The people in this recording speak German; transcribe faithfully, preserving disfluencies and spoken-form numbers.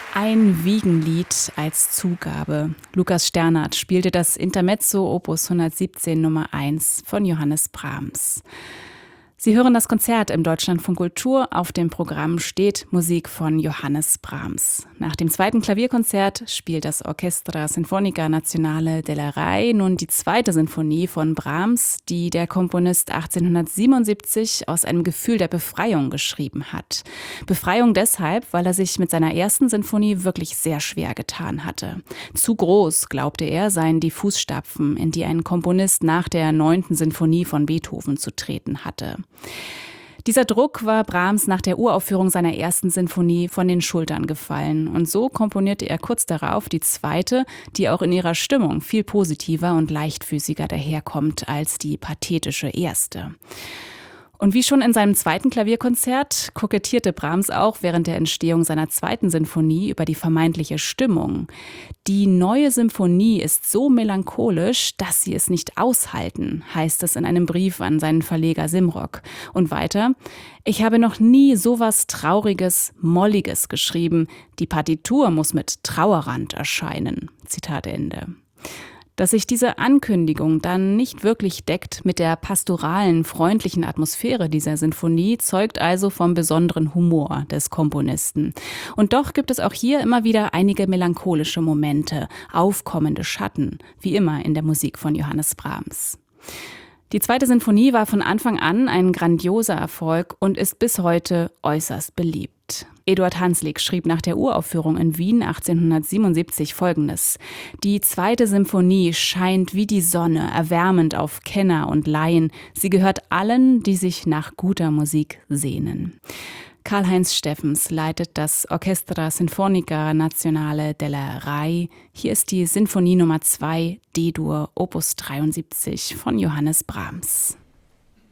Ein Wiegenlied als Zugabe. Lukas Sternert spielte das Intermezzo Opus hundertsiebzehn Nummer eins von Johannes Brahms. Sie hören das Konzert im Deutschlandfunk Kultur. Auf dem Programm steht Musik von Johannes Brahms. Nach dem zweiten Klavierkonzert spielt das Orchestra Sinfonica Nazionale della Rai nun die zweite Sinfonie von Brahms, die der Komponist achtzehnhundertsiebenundsiebzig aus einem Gefühl der Befreiung geschrieben hat. Befreiung deshalb, weil er sich mit seiner ersten Sinfonie wirklich sehr schwer getan hatte. Zu groß, glaubte er, seien die Fußstapfen, in die ein Komponist nach der neunten Sinfonie von Beethoven zu treten hatte. Dieser Druck war Brahms nach der Uraufführung seiner ersten Sinfonie von den Schultern gefallen. Und so komponierte er kurz darauf die zweite, die auch in ihrer Stimmung viel positiver und leichtfüßiger daherkommt als die pathetische erste. Und wie schon in seinem zweiten Klavierkonzert kokettierte Brahms auch während der Entstehung seiner zweiten Sinfonie über die vermeintliche Stimmung. Die neue Symphonie ist so melancholisch, dass sie es nicht aushalten, heißt es in einem Brief an seinen Verleger Simrock. Und weiter: Ich habe noch nie sowas Trauriges, Molliges geschrieben. Die Partitur muss mit Trauerrand erscheinen. Zitat Ende. Dass sich diese Ankündigung dann nicht wirklich deckt mit der pastoralen, freundlichen Atmosphäre dieser Sinfonie, zeugt also vom besonderen Humor des Komponisten. Und doch gibt es auch hier immer wieder einige melancholische Momente, aufkommende Schatten, wie immer in der Musik von Johannes Brahms. Die zweite Sinfonie war von Anfang an ein grandioser Erfolg und ist bis heute äußerst beliebt. Eduard Hanslick schrieb nach der Uraufführung in Wien achtzehnhundertsiebenundsiebzig Folgendes: Die zweite Symphonie scheint wie die Sonne, erwärmend auf Kenner und Laien. Sie gehört allen, die sich nach guter Musik sehnen. Karl-Heinz Steffens leitet das Orchestra Sinfonica Nazionale della Rai. Hier ist die Sinfonie Nummer zwei, D-Dur, Opus dreiundsiebzig von Johannes Brahms.